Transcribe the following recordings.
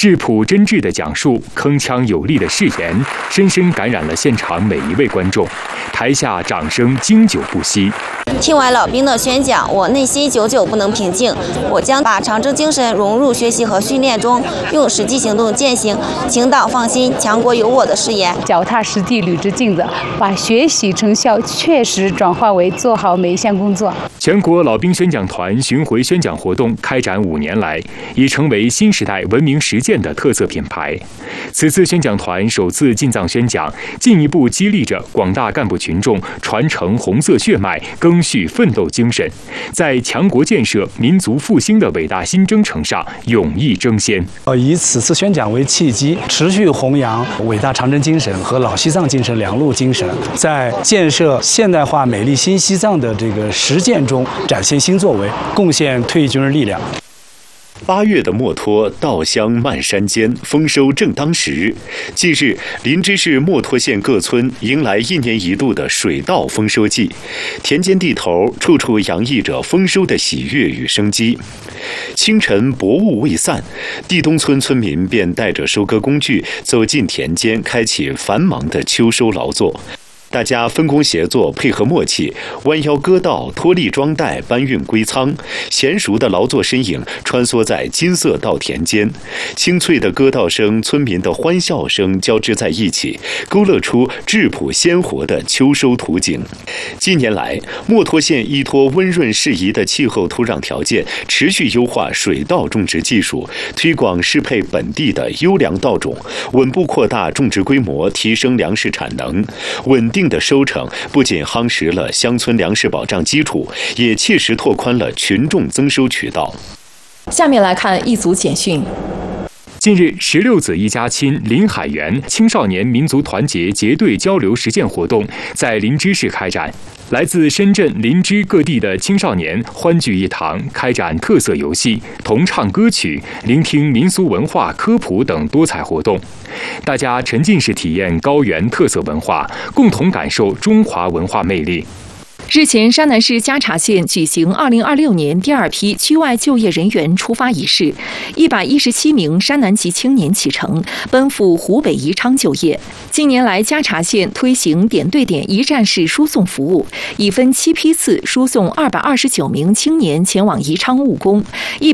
质朴真挚的讲述，铿锵有力的誓言，深深感染了现场每一位观众。台下掌声经久不息。 听完老兵的宣讲，我内心久久不能平静。我将把长征精神融入学习和训练中，用实际行动践行“请党放心，强国有我”的誓言。 脚踏实地，履着镜子，把学习成效确实转化为做好每一项工作。 全国老兵宣讲团巡回宣讲活动开展5年来，已成为新时代文明实践的特色品牌。此次宣讲团首次进藏宣讲，进一步激励着广大干部群众传承红色血脉，赓续奋斗精神，在强国建设、民族复兴的伟大新征程上勇毅争先。 以此次宣讲为契机，持续弘扬伟大长征精神和老西藏精神两路精神，在建设现代化美丽新西藏的这个实践中展现新作为，贡献退役军人力量。 8月的墨脱稻香漫山间，丰收正当时。近日，林芝市墨脱县各村迎来1年1度的水稻丰收季，田间地头处处洋溢着丰收的喜悦与生机。清晨薄雾未散，地东村村民便带着收割工具走进田间，开启繁忙的秋收劳作。大家分工协作，配合默契，弯腰割稻，脱粒装袋，搬运归仓。娴熟的劳作身影穿梭在金色稻田间，清脆的割稻声、村民的欢笑声交织在一起，勾勒出质朴鲜活的秋收图景。近年来，墨脱县依托温润适宜的气候土壤条件，持续优化水稻种植技术，推广适配本地的优良稻种，稳步扩大种植规模，提升粮食产能，稳定的收成不仅夯实了乡村粮食保障基础，也切实拓宽了群众增收渠道。 下面来看一组简讯。 近日，16子一家亲林海园青少年民族团结结对交流实践活动在林芝市开展。来自深圳、林芝各地的青少年欢聚一堂，开展特色游戏、同唱歌曲、聆听民俗文化科普等多彩活动。大家沉浸式体验高原特色文化，共同感受中华文化魅力。 日前，山南市加查县举行2026年第2批区外就业人员出发仪式，117名山南籍青年启程，奔赴湖北宜昌就业。近年来，加查县推行点对点一站式输送服务，已分7批次输送229名青年前往宜昌务工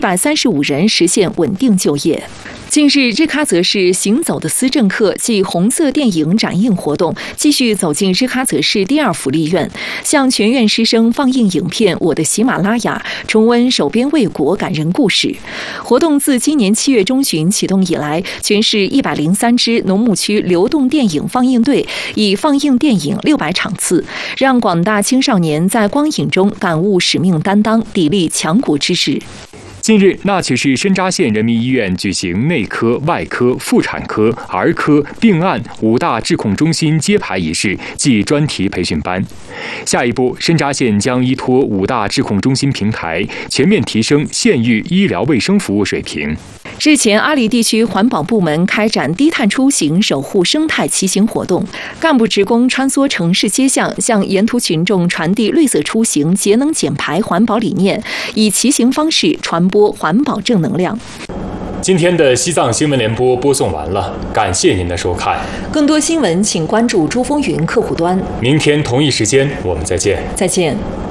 ，135人实现稳定就业。近日，日喀则市行走的思政课暨红色电影展映活动继续走进日喀则市第2福利院，向全院师生放映影片《我的喜马拉雅》，重温守边卫国感人故事。活动自今年7月中旬启动以来，全市103支农牧区流动电影放映队已放映电影600场次，让广大青少年在光影中感悟使命担当，砥砺强国之志。 近日，那曲市深扎县人民医院举行内科、外科、妇产科、儿科、病案5大质控中心揭牌仪式暨专题培训班。下一步，深扎县将依托5大质控中心平台，全面提升县域医疗卫生服务水平。 日前，阿里地区环保部门开展低碳出行守护生态骑行活动，干部职工穿梭城市街巷，向沿途群众传递绿色出行、节能减排环保理念，以骑行方式传播环保正能量。 今天的西藏新闻联播播送完了，感谢您的收看。 更多新闻请关注珠风云客户端。 明天同一时间我们再见。 再见。